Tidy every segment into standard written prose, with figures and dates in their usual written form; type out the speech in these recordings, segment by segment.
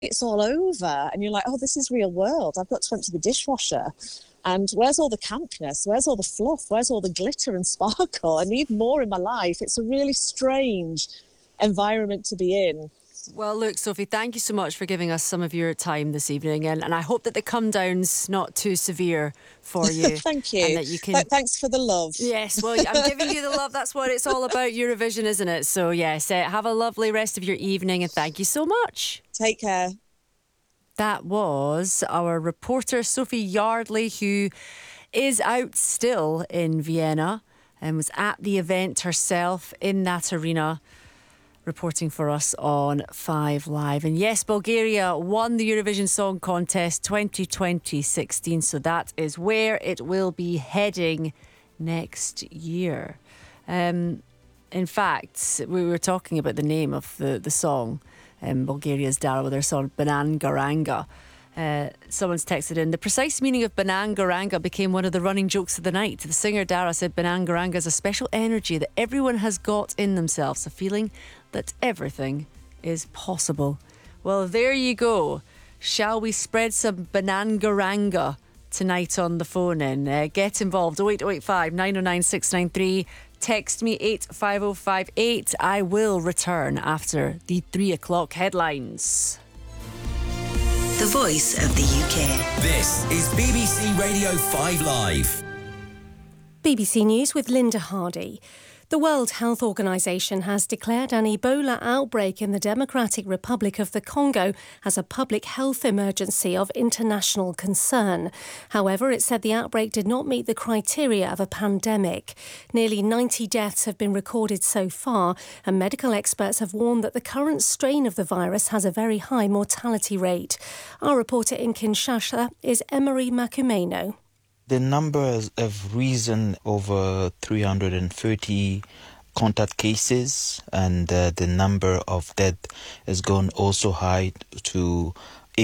it's all over and you're like, oh, this is real world. I've got to empty the dishwasher. And where's all the campness? Where's all the fluff? Where's all the glitter and sparkle? I need more in my life. It's a really strange environment to be in. Well, look, Sophie, thank you so much for giving us some of your time this evening. And I hope that the come down's not too severe for you. Thank you. And that you can... Thanks for the love. Yes, well, I'm giving you the love. That's what it's all about, Eurovision, isn't it? So, yes, have a lovely rest of your evening and thank you so much. Take care. That was our reporter, Sophie Yardley, who is out still in Vienna and was at the event herself in that arena, reporting for us on 5 Live. And yes, Bulgaria won the Eurovision Song Contest 2016, so that is where it will be heading next year. In fact, we were talking about the name of the song, Bulgaria's Dara with their song Banan Garanga. Someone's texted in, the precise meaning of Banan Garanga became one of the running jokes of the night. The singer Dara said Banan Garanga is a special energy that everyone has got in themselves, a feeling that everything is possible. Well, there you go. Shall we spread some Banan Garanga tonight on the phone in? Get involved, 08085 909 693. Text me 85058. I will return after the 3 o'clock headlines. The voice of the UK. This is BBC Radio 5 Live. BBC News with Linda Hardy. The World Health Organization has declared an Ebola outbreak in the Democratic Republic of the Congo as a public health emergency of international concern. However, it said the outbreak did not meet the criteria of a pandemic. Nearly 90 deaths have been recorded so far, and medical experts have warned that the current strain of the virus has a very high mortality rate. Our reporter in Kinshasa is Emery Makumeno. The numbers have risen over 330 contact cases, and the number of deaths has gone also high to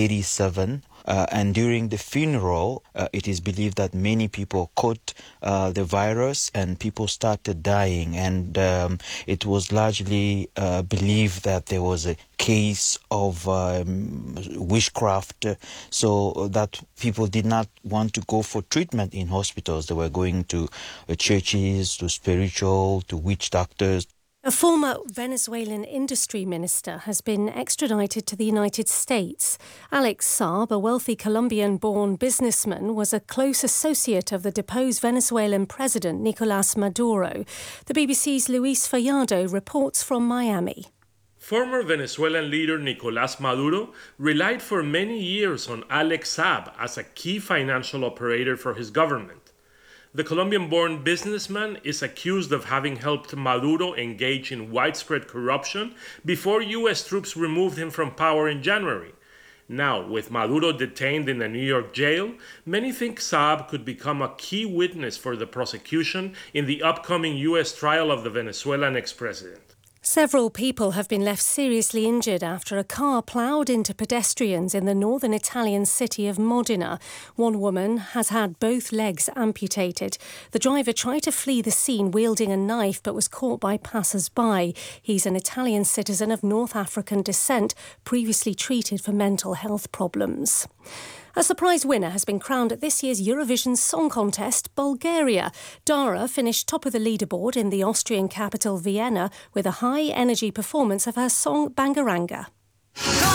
87. And during the funeral, it is believed that many people caught the virus and people started dying. And it was largely believed that there was a case of witchcraft, so that people did not want to go for treatment in hospitals. They were going to churches, to spiritual, to witch doctors. A former Venezuelan industry minister has been extradited to the United States. Alex Saab, a wealthy Colombian-born businessman, was a close associate of the deposed Venezuelan president Nicolás Maduro. The BBC's Luis Fallado reports from Miami. Former Venezuelan leader Nicolás Maduro relied for many years on Alex Saab as a key financial operator for his government. The Colombian-born businessman is accused of having helped Maduro engage in widespread corruption before U.S. troops removed him from power in January. Now, with Maduro detained in a New York jail, many think Saab could become a key witness for the prosecution in the upcoming U.S. trial of the Venezuelan ex-president. Several people have been left seriously injured after a car ploughed into pedestrians in the northern Italian city of Modena. One woman has had both legs amputated. The driver tried to flee the scene wielding a knife but was caught by passers-by. He's an Italian citizen of North African descent, previously treated for mental health problems. A surprise winner has been crowned at this year's Eurovision Song Contest, Bulgaria. Dara finished top of the leaderboard in the Austrian capital Vienna with a high-energy performance of her song Bangaranga.